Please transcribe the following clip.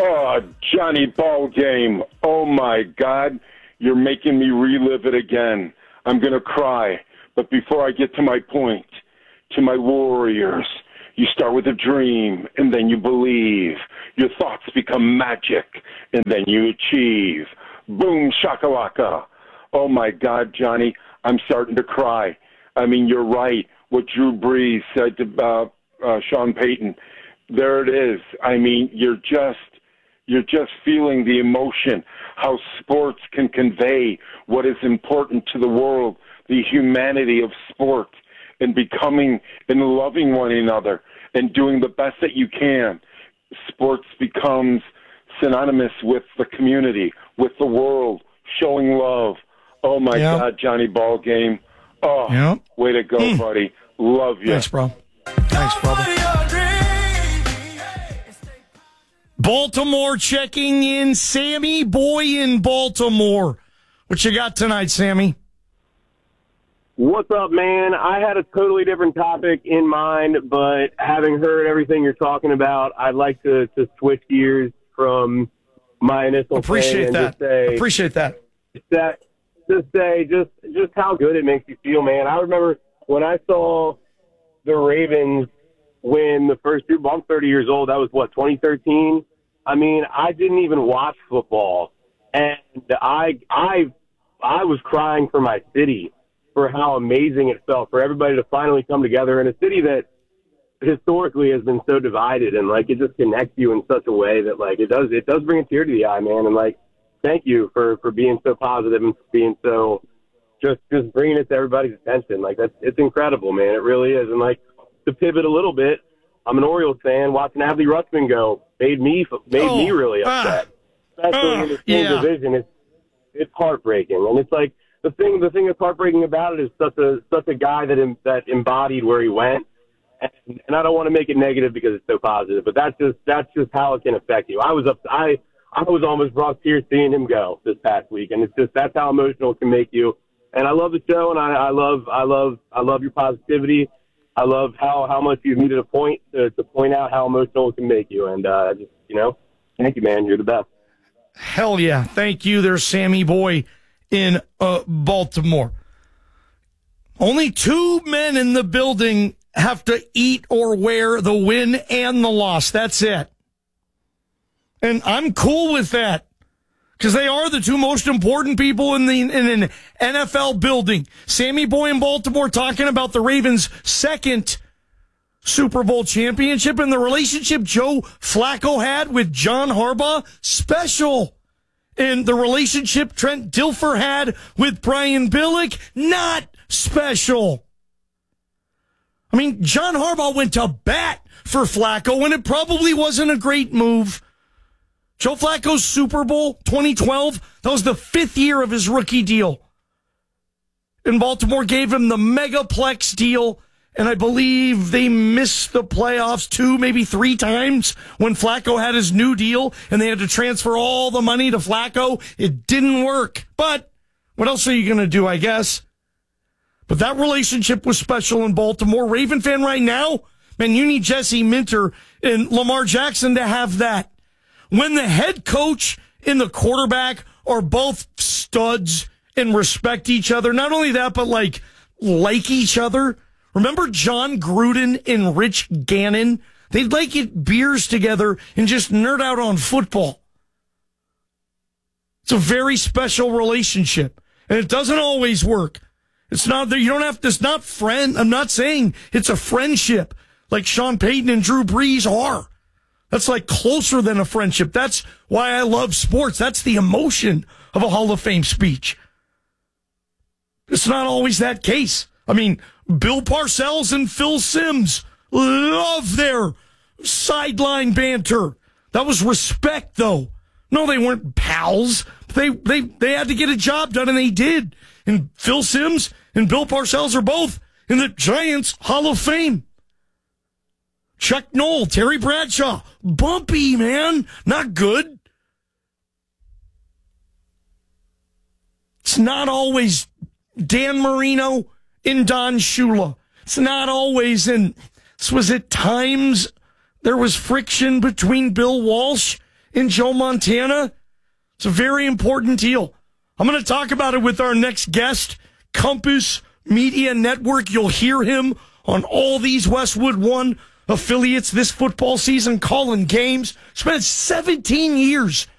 Oh, Johnny Ball Game. Oh, my God. You're making me relive it again. I'm going to cry. But before I get to my point, to my Warriors, you start with a dream, and then you believe. Your thoughts become magic, and then you achieve. Boom, shakalaka. Oh, my God, Johnny, I'm starting to cry. I mean, you're right. What Drew Brees said about Sean Payton, there it is. I mean, you're just feeling the emotion, how sports can convey what is important to the world, the humanity of sport, and becoming and loving one another and doing the best that you can. Sports becomes synonymous with the community, with the world, showing love. Oh, my God, Johnny Ball Game. Oh, way to go, buddy. Love you. Thanks, bro. Thanks, brother. Baltimore checking in. Sammy Boy in Baltimore. What you got tonight, Sammy? What's up, man? I had a totally different topic in mind, but having heard everything you're talking about, I'd like to switch gears from my initial Appreciate thing that. And just say, Appreciate that. Just say just how good it makes you feel, man. I remember when I saw the Ravens win the first Super Bowl. I'm 30 years old. That was, 2013? I mean, I didn't even watch football, and I was crying for my city, for how amazing it felt for everybody to finally come together in a city that historically has been so divided, and like it just connects you in such a way that like it does bring a tear to the eye, man. And like, thank you for being so positive and being so just bringing it to everybody's attention. Like it's incredible, man. It really is. And like to pivot a little bit, I'm an Orioles fan. Watching Adley Rutschman go made me really upset, especially in the same division. It's heartbreaking, and it's like the thing that's heartbreaking about it is such a guy that embodied where he went. And I don't want to make it negative because it's so positive, but that's just how it can affect you. I was almost brought tears seeing him go this past week, and that's how emotional it can make you. And I love the show, and I love your positivity. I love how much you've needed a point to point out how emotional it can make you. And thank you, man. You're the best. Hell yeah. Thank you. There's Sammy Boy in Baltimore. Only two men in the building have to eat or wear the win and the loss. That's it. And I'm cool with that because they are the two most important people in an NFL building. Sammy Boy in Baltimore talking about the Ravens' second Super Bowl championship and the relationship Joe Flacco had with John Harbaugh, special. And the relationship Trent Dilfer had with Brian Billick, not special. I mean, John Harbaugh went to bat for Flacco, and it probably wasn't a great move. Joe Flacco's Super Bowl 2012, that was the 5th year of his rookie deal. And Baltimore gave him the Megaplex deal, and I believe they missed the playoffs 2, maybe 3 times when Flacco had his new deal, and they had to transfer all the money to Flacco. It didn't work. But what else are you going to do, I guess? But that relationship was special in Baltimore. Raven fan right now, man, you need Jesse Minter and Lamar Jackson to have that. When the head coach and the quarterback are both studs and respect each other, not only that, but like each other. Remember John Gruden and Rich Gannon? They'd get beers together and just nerd out on football. It's a very special relationship, and it doesn't always work. It's not that you don't have to, it's not friend. I'm not saying it's a friendship like Sean Payton and Drew Brees are. That's like closer than a friendship. That's why I love sports. That's the emotion of a Hall of Fame speech. It's not always that case. I mean, Bill Parcells and Phil Simms love their sideline banter. That was respect, though. No, they weren't pals. They had to get a job done, and they did. And Phil Simms and Bill Parcells are both in the Giants Hall of Fame. Chuck Noll, Terry Bradshaw, bumpy, man. Not good. It's not always Dan Marino and Don Shula. It's not always this was at times there was friction between Bill Walsh in Joe Montana. It's a very important deal. I'm going to talk about it with our next guest, Compass Media Network. You'll hear him on all these Westwood One affiliates this football season, calling games. Spent 17 years